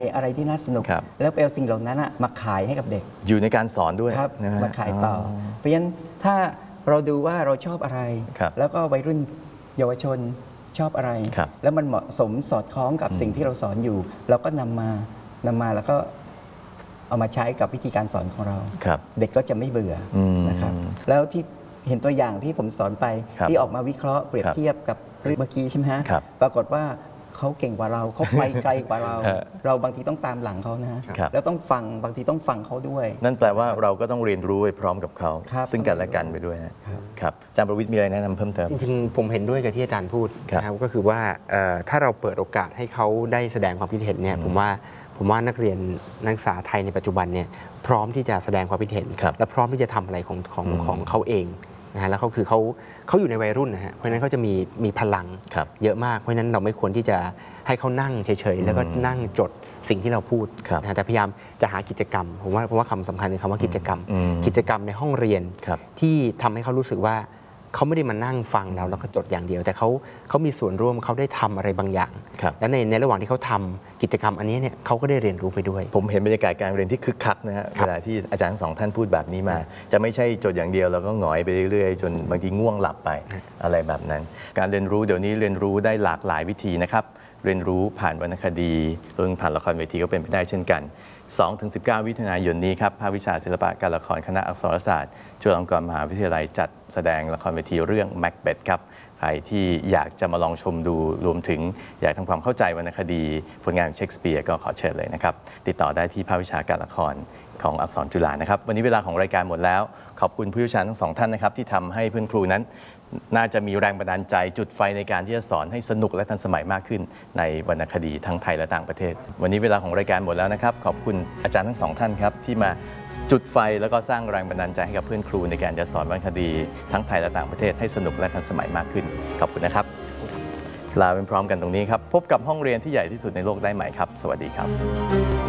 อะไรที่น่าสนุกแล้วไปเอาสิ่งเหล่านั้นมาขายให้กับเด็กอยู่ในการสอนด้วยครับมาขายต่อเพราะฉะนั้นถ้าเราดูว่าเราชอบอะไรแล้วก็วัยรุ่นเยาวชนชอบอะไรแล้วมันเหมาะสมสอดคล้องกับสิ่งที่เราสอนอยู่เราก็นำมาแล้วก็เอามาใช้กับวิธีการสอนของเราเด็กก็จะไม่เบื่อนะครับแล้วที่เห็นตัวอย่างที่ผมสอนไปที่ออกมาวิเคราะห์เปรียบเทียบกับเมื่อกี้ใช่ไหมฮะปรากฏว่าเขาเก่งกว่าเราเขาไปไกลกว่าเราบางทีต้องตามหลังเขานะแล้วต้องฟังบางทีต้องฟังเขาด้วยนั่นแปลว่าเราก็ต้องเรียนรู้ไปพร้อมกับเขาซึ่งกันและกันไปด้วยนะครับอาจารย์ประวิตรมีอะไรแนะนำเพิ่มเติมจริงๆผมเห็นด้วยกับที่อาจารย์พูดนะครับก็คือว่าถ้าเราเปิดโอกาสให้เขาได้แสดงความคิดเห็นเนี่ยผมว่านักเรียนนักศึกษาไทยในปัจจุบันเนี่ยพร้อมที่จะแสดงความคิดเห็นและพร้อมที่จะทำอะไรของเขาเองนะฮะแล้วเขาอยู่ในวัยรุ่นนะฮะเพราะฉะนั้นเขาจะมีพลังเยอะมากเพราะฉะนั้นเราไม่ควรที่จะให้เขานั่งเฉยๆแล้วก็นั่งจดสิ่งที่เราพูดนะแต่พยายามจะหากิจกรรมผมว่าคำสำคัญคือคำว่ากิจกรรมในห้องเรียนที่ทำให้เขารู้สึกว่าเขาไม่ได้มานั่งฟังเราแล้วก็จดอย่างเดียวแต่เขามีส่วนร่วมเขาได้ทำอะไรบางอย่างและในระหว่างที่เขาทำกิจกรรมอันนี้เนี่ยเขาก็ได้เรียนรู้ไปด้วยผมเห็นบรรยากาศการเรียนที่คึกคักนะฮะเวลาที่อาจารย์ทั้งสองท่านพูดแบบนี้มาจะไม่ใช่จดอย่างเดียวแล้วก็หงอยไปเรื่อยๆจนบางทีง่วงหลับไปอะไรแบบนั้นการเรียนรู้เดี๋ยวนี้เรียนรู้ได้หลากหลายวิธีนะครับเรียนรู้ผ่านวรรณคดีเรื่องผ่านละครเวทีก็เป็นไปได้เช่นกัน 2-19 มิถุนายนนี้ครับภาควิชาศิลปะการละครคณะอักษรศาสตร์จุฬาลงกรณ์มหาวิทยาลัยจัดแสดงละครเวทีเรื่อง Macbeth ครับใครที่อยากจะมาลองชมดูรวมถึงอยากทำความเข้าใจวรรณคดีผลงานของเชคสเปียร์ก็ขอเชิญเลยนะครับติดต่อได้ที่ภาควิชาการละครของอักษรจุฬานะครับวันนี้เวลาของรายการหมดแล้วขอบคุณผู้เชี่ยวชาญทั้งสองท่านนะครับที่ทำให้เพื่อนครูนั้นน่าจะมีแรงบันดาลใจจุดไฟในการที่จะสอนให้สนุกและทันสมัยมากขึ้นในวรรณคดีทั้งไทยและต่างประเทศวันนี้เวลาของรายการหมดแล้วนะครับขอบคุณอาจารย์ทั้งสองท่านครับที่มาจุดไฟแล้วก็สร้างแรงบันดาลใจให้กับเพื่อนครูในการจะสอนวรรณคดีทั้งไทยและต่างประเทศให้สนุกและทันสมัยมากขึ้นขอบคุณนะครับลาไปพร้อมกันตรงนี้ครับพบกับห้องเรียนที่ใหญ่ที่สุดในโลกได้ใหม่ครับสวัสดีครับ